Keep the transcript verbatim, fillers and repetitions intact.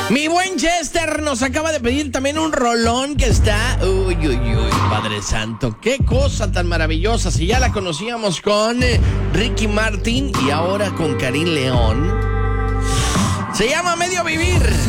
Mi buen Chester nos acaba de pedir también un rolón que está... Uy, uy, uy, Padre Santo, qué cosa tan maravillosa. Si ya la conocíamos con eh, Ricky Martin y ahora con Karim León. Se llama Medio Vivir.